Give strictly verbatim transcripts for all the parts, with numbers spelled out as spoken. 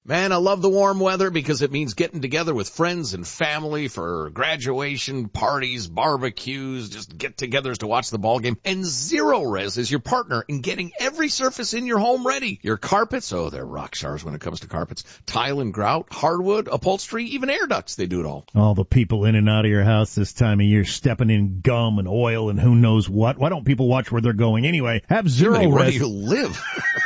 Man, I love the warm weather because it means getting together with friends and family for graduation parties, barbecues, just get-togethers to watch the ball game. And Zero Res is your partner in getting every surface in your home ready. Your carpets, oh, they're rock stars when it comes to carpets. Tile and grout, hardwood, upholstery, even air ducts, they do it all. All the people in and out of your house this time of year stepping in gum and oil and who knows what. Why don't people watch where they're going anyway? Have Zero Jiminy, Res. where do you live?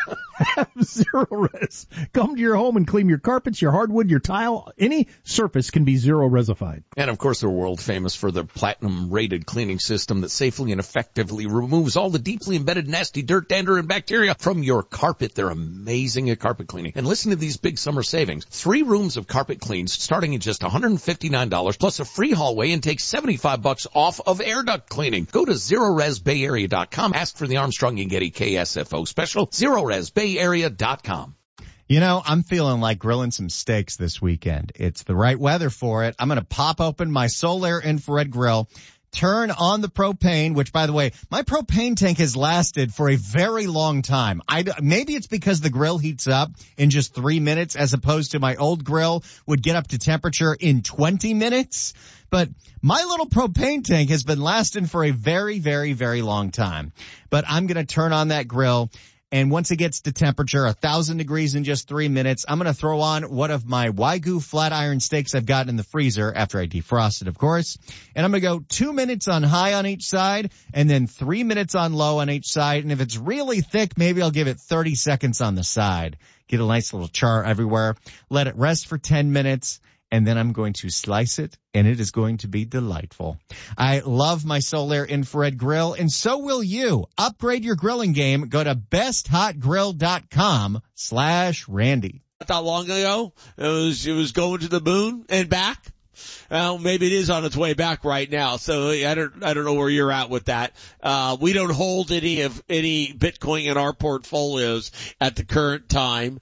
Have Zero Res. Come to your home and clean your carpets, your hardwood, your tile. Any surface can be Zero Resified. And, of course, they're world famous for their platinum-rated cleaning system that safely and effectively removes all the deeply embedded nasty dirt, dander, and bacteria from your carpet. They're amazing at carpet cleaning. And listen to these big summer savings. Three rooms of carpet cleans starting at just one hundred fifty-nine dollars plus a free hallway and take seventy-five bucks off of air duct cleaning. Go to Zero Res Bay Area dot com. Ask for the Armstrong and Getty K S F O special. Zero Res Bay Area dot com. You know, I'm feeling like grilling some steaks this weekend. It's the right weather for it. I'm going to pop open my Solaire infrared grill, turn on the propane, which, by the way, my propane tank has lasted for a very long time. I, maybe it's because the grill heats up in just three minutes as opposed to my old grill would get up to temperature in twenty minutes. But my little propane tank has been lasting for a very, very, very long time. But I'm going to turn on that grill. And once it gets to temperature, a thousand degrees in just three minutes, I'm going to throw on one of my Wagyu flat iron steaks I've got in the freezer after I defrost it, of course. And I'm going to go two minutes on high on each side and then three minutes on low on each side. And if it's really thick, maybe I'll give it thirty seconds on the side. Get a nice little char everywhere. Let it rest for ten minutes. And then I'm going to slice it, and it is going to be delightful. I love my Solaire infrared grill, and so will you. Upgrade your grilling game. Go to best hot grill dot com slash Randy. Not that long ago, it was, it was going to the moon and back. Well, maybe it is on its way back right now. So I don't, I don't know where you're at with that. Uh, we don't hold any of, any Bitcoin in our portfolios at the current time.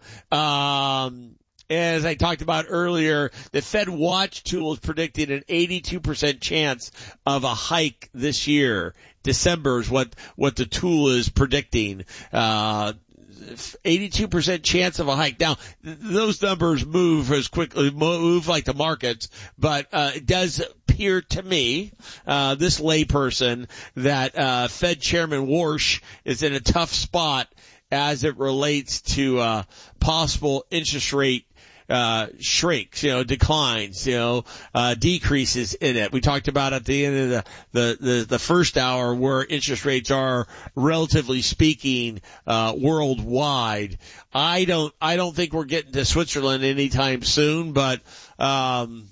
Um, As I talked about earlier, the Fed Watch tool is predicting an eighty-two percent chance of a hike this year. December is what, what the tool is predicting. Uh, eighty-two percent chance of a hike. Now, th- those numbers move as quickly, move like the markets, but, uh, it does appear to me, uh, this layperson that, uh, Fed Chairman Warsh is in a tough spot as it relates to, uh, possible interest rate uh shrinks, you know, declines, you know, uh decreases in it. We talked about at the end of the, the, the, the first hour where interest rates are, relatively speaking, uh worldwide. I don't, I don't think we're getting to Switzerland anytime soon, but, um,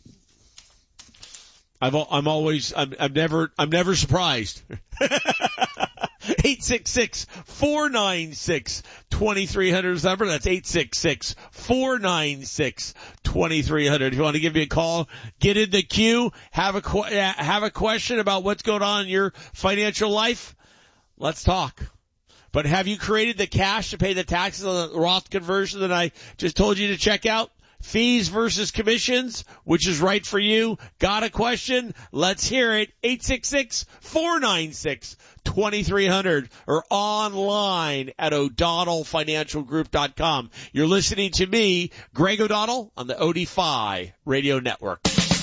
I've, I'm always, I'm, I'm never, I'm never surprised. eight six six, four nine six, two three zero zero is the number. That's eight six six, four nine six, two three zero zero. If you want to give me a call, get in the queue, have a, qu- have a question about what's going on in your financial life, let's talk. But have you created the cash to pay the taxes on the Roth conversion that I just told you to check out? Fees versus commissions, which is right for you? Got a question? Let's hear it. eight six six, four nine six, two three zero zero or online at O'Donnell Financial Group dot com. You're listening to me, Greg O'Donnell, on the O D F I Radio Network.